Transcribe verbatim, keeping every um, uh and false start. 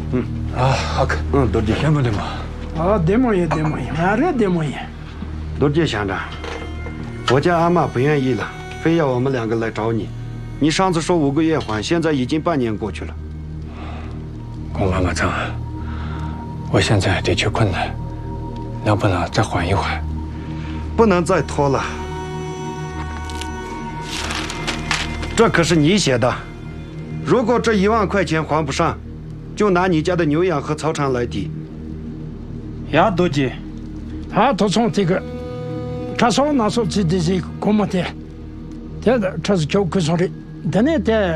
嗯啊，好看。 嗯，多姐。 得么得么。 啊，得么也得么也，俺这得么也。 多姐乡长，我家阿妈不愿意了，非要我们两个来找你。你上次说五个月还，现在已经半年过去了。 公妈妈长，我现在的确困难，能不能再缓一缓？ 不能再拖了。这可是你写的，如果这一万块钱还不上，就拿你家的牛羊和草场来抵。 呀，多姐，啊，他从这个，他说那时候这这这，我们的，这这是叫可说的，真的的。